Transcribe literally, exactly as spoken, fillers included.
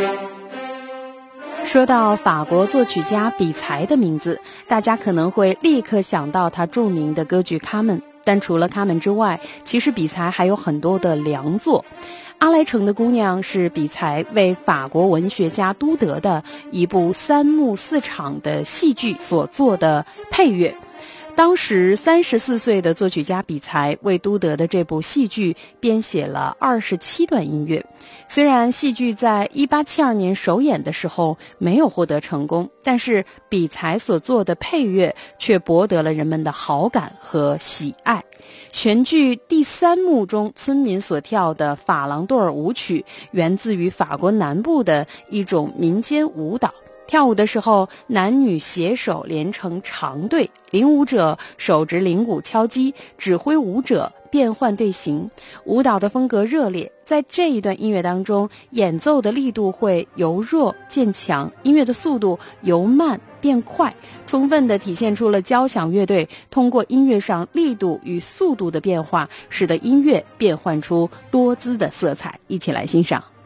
说到法国作曲家比才的名字，大家可能会立刻想到他著名的歌剧《卡门》，但除了《卡门》之外，其实比才还有很多的良作。阿莱城的姑娘是比才为法国文学家都德的一部三幕四场的戏剧所做的配乐。当时三十四岁的作曲家比才为都德的这部戏剧编写了二十七段音乐。虽然戏剧在一八七二年首演的时候没有获得成功，但是比才所做的配乐却博得了人们的好感和喜爱。全剧第三幕中村民所跳的法郎多尔舞曲源自于法国南部的一种民间舞蹈。跳舞的时候，男女携手连成长队，领舞者手执铃鼓敲击，指挥舞者变换队形。舞蹈的风格热烈，在这一段音乐当中，演奏的力度会由弱渐强，音乐的速度由慢变快，充分地体现出了交响乐队通过音乐上力度与速度的变化，使得音乐变换出多姿的色彩。一起来欣赏。